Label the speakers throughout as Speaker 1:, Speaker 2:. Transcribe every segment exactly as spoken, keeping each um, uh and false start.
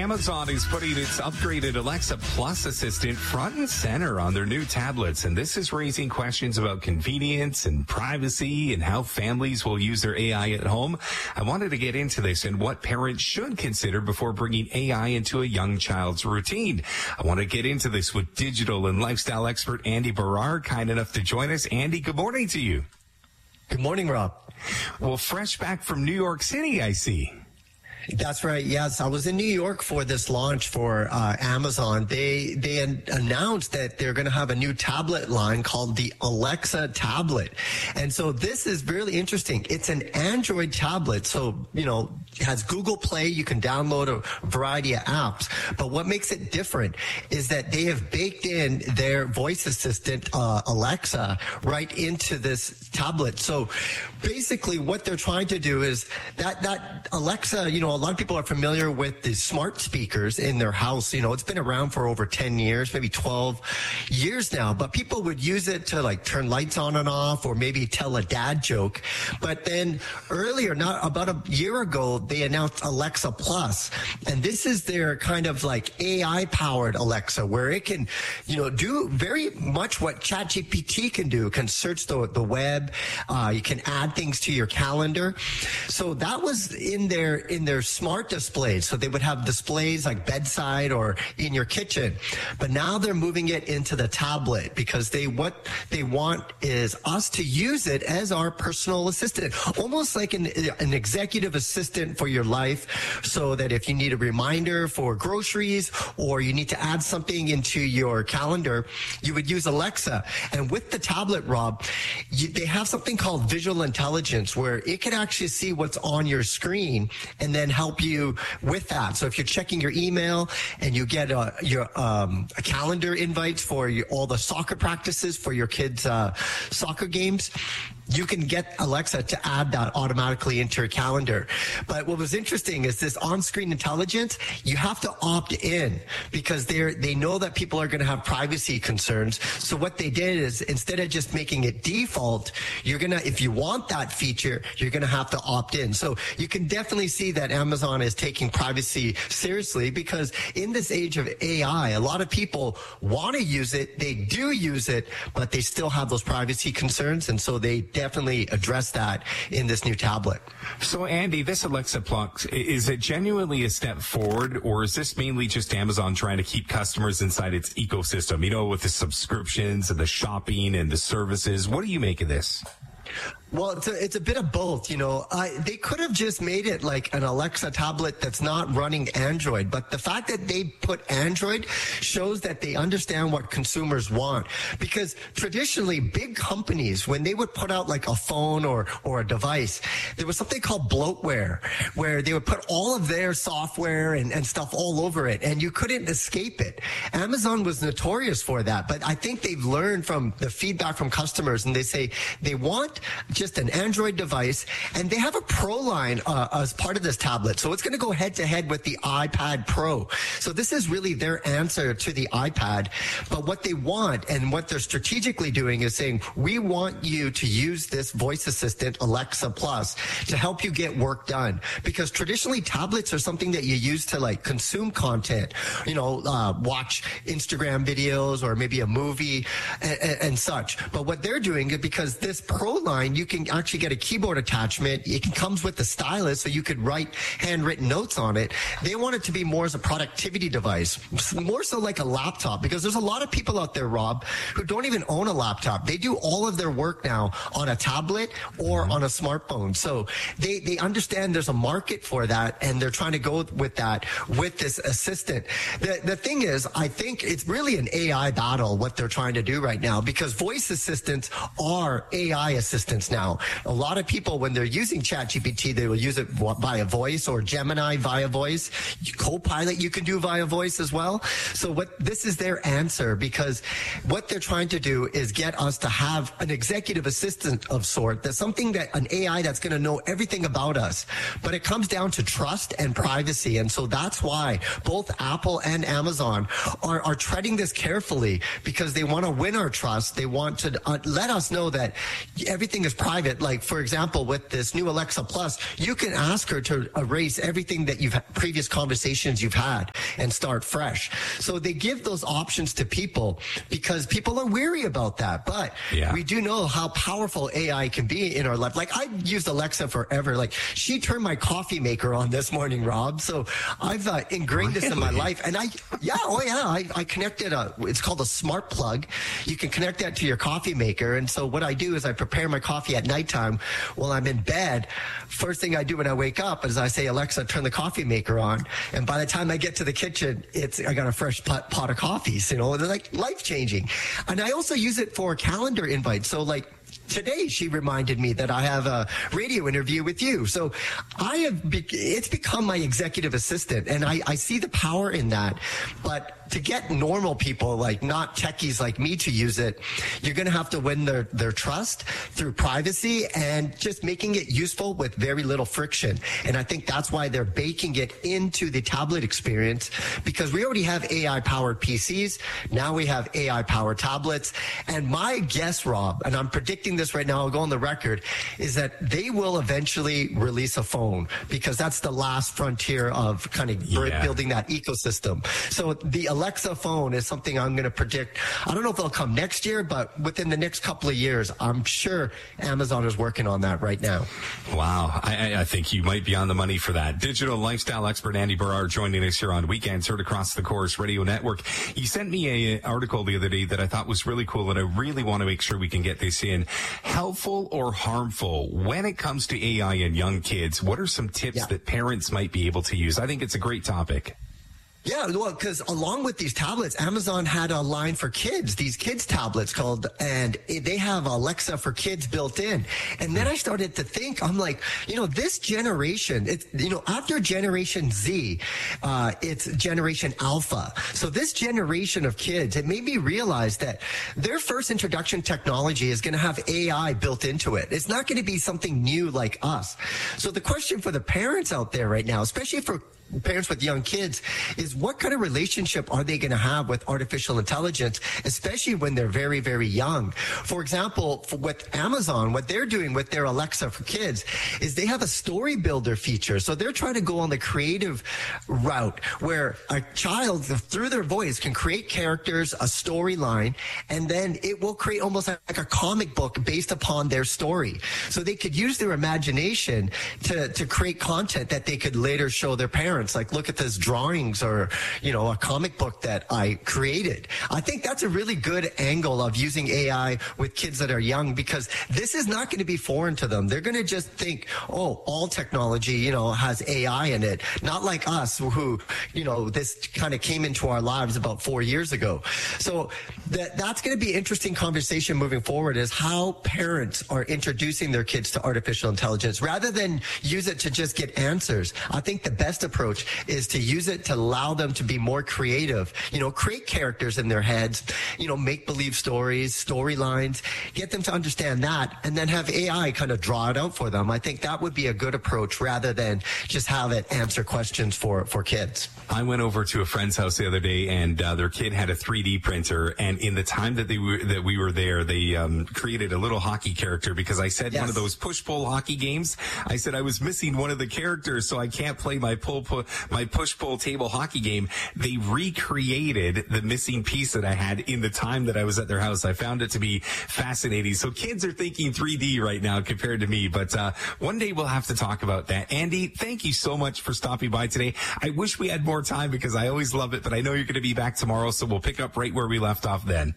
Speaker 1: Amazon is putting its upgraded Alexa Plus assistant front and center on their new tablets, and this is raising questions about convenience and privacy and how families will use their A I at home. I wanted to get into this and what parents should consider before bringing A I into a young child's routine. I want to get into this with digital and lifestyle expert Andy Baryer, kind enough to join us. Andy, good morning to you.
Speaker 2: Good morning, Rob.
Speaker 1: Well, fresh back from New York City, I see.
Speaker 2: That's right. Yes, I was in New York for this launch for uh, Amazon. They they announced that they're going to have a new tablet line called the Alexa tablet. And so this is really interesting. It's an Android tablet. So, you know, it has Google Play. You can download a variety of apps. But what makes it different is that they have baked in their voice assistant, uh, Alexa, right into this tablet. So basically what they're trying to do is that, that Alexa, you know, a lot of people are familiar with the smart speakers in their house. You know, it's been around for over ten years, maybe twelve years now, but people would use it to like turn lights on and off or maybe tell a dad joke. But then earlier, not about a year ago, they announced Alexa Plus. And this is their kind of like A I powered Alexa, where it can, you know, do very much what ChatGPT can do. It can search the, the web. Uh, you can add things to your calendar. So that was in their, in their smart displays. So they would have displays like bedside or in your kitchen. But now they're moving it into the tablet because they what they want is us to use it as our personal assistant, almost like an, an executive assistant for your life, so that if you need a reminder for groceries or you need to add something into your calendar, you would use Alexa. And with the tablet, Rob, you, they have something called visual intelligence where it can actually see what's on your screen and then help you with that. So if you're checking your email and you get a, your um, a calendar invites for your, all the soccer practices for your kids' uh, soccer games, you can get Alexa to add that automatically into your calendar. But what was interesting is this on-screen intelligence, you have to opt in because they're, they know that people are going to have privacy concerns. So what they did is instead of just making it default, you're going to, if you want that feature, you're going to have to opt in. So you can definitely see that Amazon is taking privacy seriously because in this age of A I, a lot of people want to use it. They do use it, but they still have those privacy concerns. And so they definitely address that in this new tablet.
Speaker 1: So, Andy, this Alexa Plus, is it genuinely a step forward, or is this mainly just Amazon trying to keep customers inside its ecosystem, you know, with the subscriptions and the shopping and the services? What do you make of this?
Speaker 2: Well, it's a, it's a bit of both, you know. I, they could have just made it like an Alexa tablet that's not running Android. But the fact that they put Android shows that they understand what consumers want. Because traditionally, big companies, when they would put out like a phone or, or a device, there was something called bloatware, where they would put all of their software and, and stuff all over it, and you couldn't escape it. Amazon was notorious for that. But I think they've learned from the feedback from customers, and they say they want just an Android device, and they have a Pro line uh, as part of this tablet. So it's going to go head to head with the iPad Pro. So this is really their answer to the iPad. But what they want and what they're strategically doing is saying, we want you to use this voice assistant, Alexa Plus, to help you get work done. Because traditionally tablets are something that you use to like consume content, you know, uh, watch Instagram videos or maybe a movie and, and, and such. But what they're doing is because this Pro line, you can actually get a keyboard attachment. It comes with the stylus, so you could write handwritten notes on it. They want it to be more as a productivity device, more so like a laptop, because there's a lot of people out there, Rob, who don't even own a laptop. They do all of their work now on a tablet or on a smartphone. So they, they understand there's a market for that, and they're trying to go with that with this assistant. The, the thing is, I think it's really an A I battle, what they're trying to do right now, because voice assistants are A I assistants now. A lot of people, when they're using ChatGPT, they will use it via voice, or Gemini via voice. Copilot you can do via voice as well. So what this is their answer, because what they're trying to do is get us to have an executive assistant of sort. That's something that an A I that's going to know everything about us. But it comes down to trust and privacy. And so that's why both Apple and Amazon are, are treading this carefully, because they want to win our trust. They want to uh, let us know that everything is private. Like, for example, with this new Alexa Plus, you can ask her to erase everything that you've previous conversations you've had and start fresh. So they give those options to people because people are weary about that. But yeah. we do know how powerful A I can be in our life. Like, I've used Alexa forever. Like, she turned my coffee maker on this morning, Rob. So I've uh, ingrained really? this in my life. And I, yeah, oh yeah, I, I connected a, it's called a smart plug. You can connect that to your coffee maker. And so what I do is I prepare my coffee at nighttime while I'm in bed. First thing I do when I wake up is I say, Alexa, turn the coffee maker on. And by the time I get to the kitchen, it's, I got a fresh pot, pot of coffees, you know, they're like life changing. And I also use it for calendar invites. So like, today, she reminded me that I have a radio interview with you. So I have, be- it's become my executive assistant, and I, I see the power in that. But to get normal people, like not techies like me, to use it, you're going to have to win their, their trust through privacy and just making it useful with very little friction. And I think that's why they're baking it into the tablet experience, because we already have A I-powered P Cs. Now we have A I-powered tablets. And my guess, Rob, and I'm predicting this right now, I'll go on the record, is that they will eventually release a phone, because that's the last frontier of kind of yeah. building that ecosystem. So the Alexa phone is something I'm going to predict. I don't know if it'll come next year, but within the next couple of years, I'm sure Amazon is working on that right now.
Speaker 1: Wow. I, I think you might be on the money for that. Digital lifestyle expert Andy Baryer joining us here on Weekends, heard across the Corus Radio Network. You sent me an article the other day that I thought was really cool, and I really want to make sure we can get this in. Helpful or harmful when it comes to A I and young kids? What are some tips yeah. that parents might be able to use? I think it's a great topic.
Speaker 2: Yeah, well, because along with these tablets, Amazon had a line for kids, these kids tablets called, and they have Alexa for Kids built in. And then I started to think, I'm like, you know, this generation, it's, you know, after Generation Z, uh, it's Generation Alpha. So this generation of kids, it made me realize that their first introduction technology is going to have A I built into it. It's not going to be something new like us. So the question for the parents out there right now, especially for parents with young kids, is what kind of relationship are they going to have with artificial intelligence, especially when they're very, very young? For example, for with Amazon, what they're doing with their Alexa for Kids is they have a story builder feature. So they're trying to go on the creative route where a child, through their voice, can create characters, a storyline, and then it will create almost like a comic book based upon their story. So they could use their imagination to, to create content that they could later show their parents. Like, look at this drawings or, you know, a comic book that I created. I think that's a really good angle of using A I with kids that are young, because this is not going to be foreign to them. They're going to just think, oh, all technology, you know, has A I in it. Not like us who, you know, this kind of came into our lives about four years ago. So that that's going to be an interesting conversation moving forward, is how parents are introducing their kids to artificial intelligence rather than use it to just get answers. I think the best approach is to use it to allow them to be more creative, you know, create characters in their heads, you know, make believe stories, storylines, get them to understand that, and then have A I kind of draw it out for them. I think that would be a good approach rather than just have it answer questions for, for kids.
Speaker 1: I went over to a friend's house the other day, and uh, their kid had a three D printer, and in the time that they were, that we were there, they um, created a little hockey character, because I said yes. one of those push-pull hockey games, I said I was missing one of the characters, so I can't play my pull, pull my push-pull table hockey game. They recreated the missing piece that I had in the time that I was at their house. I found it to be fascinating. So kids are thinking three D right now compared to me, but uh, one day we'll have to talk about that. Andy, thank you so much for stopping by today. I wish we had more time, because I always love it, but I know you're going to be back tomorrow, so we'll pick up right where we left off then.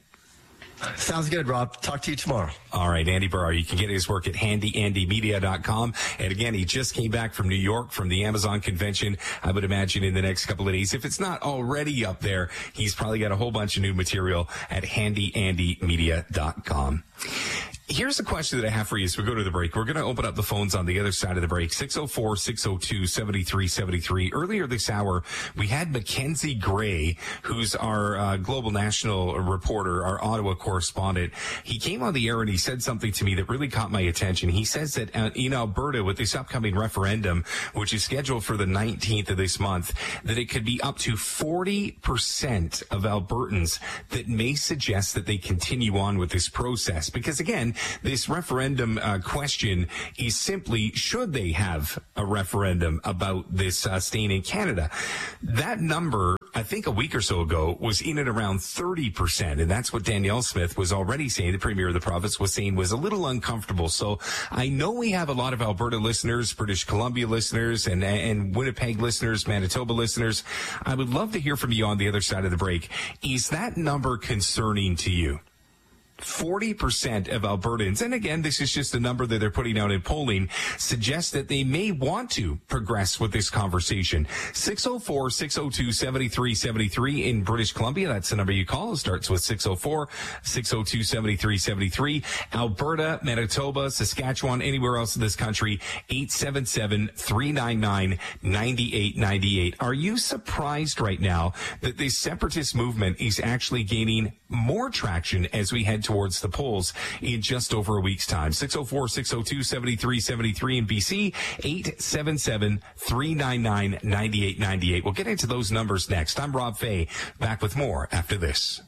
Speaker 2: Sounds good, Rob. Talk to you tomorrow.
Speaker 1: All right, Andy Baryer. You can get his work at handy andy media dot com. And again, he just came back from New York from the Amazon convention. I would imagine in the next couple of days, if it's not already up there, he's probably got a whole bunch of new material at handy andy media dot com. Here's a question that I have for you as we go to the break. We're going to open up the phones on the other side of the break. six oh four, six oh two, seven three seven three. Earlier this hour, we had Mackenzie Gray, who's our uh, global national reporter, our Ottawa correspondent. He came on the air and he said something to me that really caught my attention. He says that uh, in Alberta, with this upcoming referendum, which is scheduled for the nineteenth of this month, that it could be up to forty percent of Albertans that may suggest that they continue on with this process. Because again, this referendum uh, question is simply, should they have a referendum about this uh, staying in Canada? That number, I think a week or so ago, was in at around thirty percent. And that's what Danielle Smith was already saying, the Premier of the province was saying was a little uncomfortable. So I know we have a lot of Alberta listeners, British Columbia listeners, and, and Winnipeg listeners, Manitoba listeners. I would love to hear from you on the other side of the break. Is that number concerning to you? forty percent of Albertans, and again, this is just a number that they're putting out in polling, suggest that they may want to progress with this conversation. six oh four, six oh two, seven three seven three in British Columbia. That's the number you call. It starts with six oh four, six oh two, seven three seven three. Alberta, Manitoba, Saskatchewan, anywhere else in this country, eight seven seven, three nine nine, nine eight nine eight. Are you surprised right now that this separatist movement is actually gaining more traction as we head towards the polls in just over a week's time? six oh four, six oh two, seven three seven three in B C, eight seven seven, three nine nine, nine eight nine eight. We'll get into those numbers next. I'm Rob Fay, back with more after this.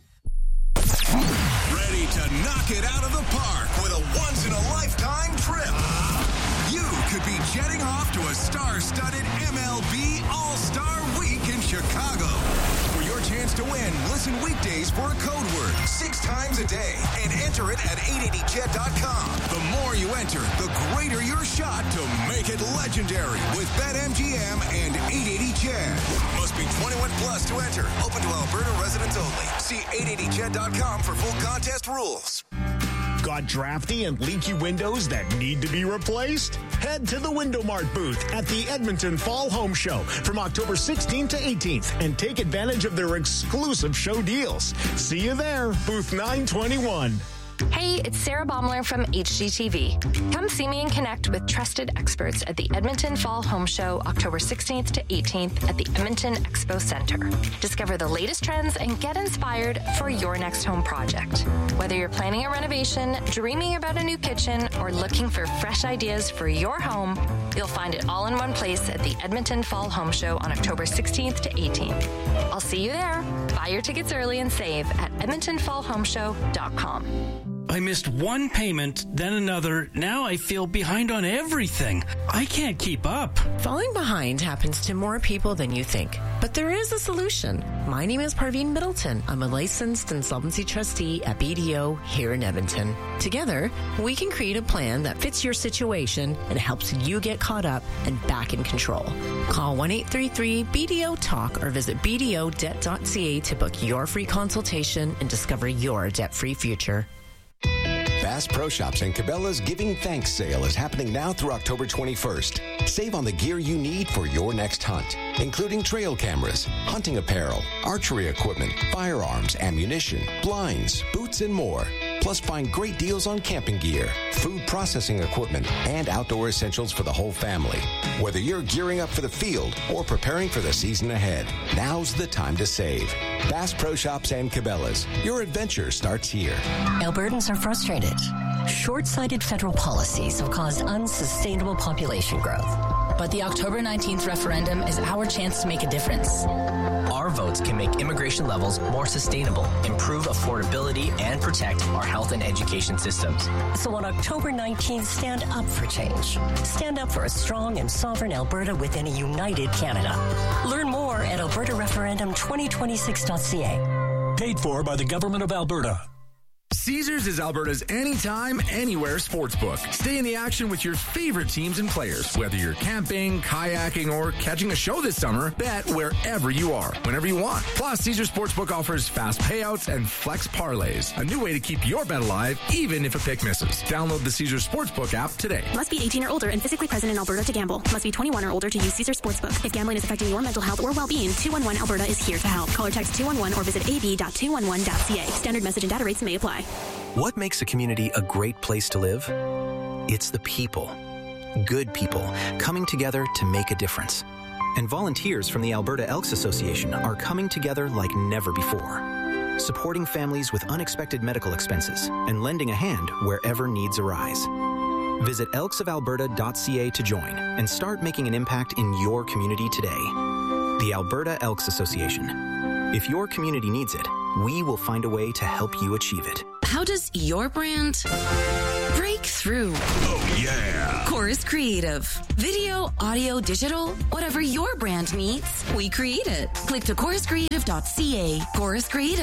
Speaker 3: Ready to knock it out of the park with a once-in-a-lifetime trip. You could be jetting off to a star-studded M L B All-Star Week in Chicago. For your chance to win, listen weekdays for a code word six times a day and enter it at eight eighty jet dot com. The more you enter, the greater your shot to make it legendary with BetMGM and eight eighty Jet. Must be twenty-one plus to enter. Open to Alberta residents only. See eight eighty jet dot com for full contest rules.
Speaker 4: Got drafty and leaky windows that need to be replaced? Head to the Window Mart booth at the Edmonton Fall Home Show from October sixteenth to eighteenth and take advantage of their exclusive show deals. See you there, booth nine twenty-one.
Speaker 5: Hey, it's Sarah Baumler from H G T V. Come see me and connect with trusted experts at the Edmonton Fall Home Show, October sixteenth to eighteenth at the Edmonton Expo Center. Discover the latest trends and get inspired for your next home project. Whether you're planning a renovation, dreaming about a new kitchen, or looking for fresh ideas for your home, you'll find it all in one place at the Edmonton Fall Home Show on October sixteenth to eighteenth. I'll see you there. Buy your tickets early and save at edmonton fall home show dot com.
Speaker 6: I missed one payment, then another. Now I feel behind on everything. I can't keep up.
Speaker 7: Falling behind happens to more people than you think. But there is a solution. My name is Parveen Middleton. I'm a licensed insolvency trustee at B D O here in Edmonton. Together, we can create a plan that fits your situation and helps you get caught up and back in control. Call one eight three three B D O talk or visit b d o debt dot c a to book your free consultation and discover your debt-free future.
Speaker 8: Bass Pro Shops and Cabela's Giving Thanks sale is happening now through October twenty-first. Save on the gear you need for your next hunt, including trail cameras, hunting apparel, archery equipment, firearms, ammunition, blinds, boots, and more. Plus, find great deals on camping gear, food processing equipment, and outdoor essentials for the whole family. Whether you're gearing up for the field or preparing for the season ahead, now's the time to save. Bass Pro Shops and Cabela's. Your adventure starts here.
Speaker 9: Albertans are frustrated. Short-sighted federal policies have caused unsustainable population growth.
Speaker 10: But the October nineteenth referendum is our chance to make a difference.
Speaker 11: Our votes can make immigration levels more sustainable, improve affordability, and protect our health and education systems.
Speaker 9: So on October nineteenth, stand up for change. Stand up for a strong and sovereign Alberta within a united Canada. Learn more at alberta referendum twenty twenty-six dot c a.
Speaker 12: Paid for by the Government of Alberta.
Speaker 13: Caesars is Alberta's anytime, anywhere sportsbook. Stay in the action with your favorite teams and players. Whether you're camping, kayaking, or catching a show this summer, bet wherever you are, whenever you want. Plus, Caesars Sportsbook offers fast payouts and flex parlays, a new way to keep your bet alive, even if a pick misses. Download the Caesars Sportsbook app today.
Speaker 14: Must be eighteen or older and physically present in Alberta to gamble. Must be twenty-one or older to use Caesars Sportsbook. If gambling is affecting your mental health or well-being, two one one Alberta is here to help. Call or text two one one or visit a b dot two one one dot c a. Standard message and data rates may apply.
Speaker 15: What makes a community a great place to live? It's the people. Good people coming together to make a difference. And volunteers from the Alberta Elks Association are coming together like never before, supporting families with unexpected medical expenses and lending a hand wherever needs arise. Visit elks of alberta dot c a to join and start making an impact in your community today. The Alberta Elks Association. If your community needs it, we will find a way to help you achieve it.
Speaker 16: How does your brand break through?
Speaker 3: Oh, yeah.
Speaker 16: Chorus Creative. Video, audio, digital, whatever your brand needs, we create it. Click to chorus creative dot c a. Chorus Creative.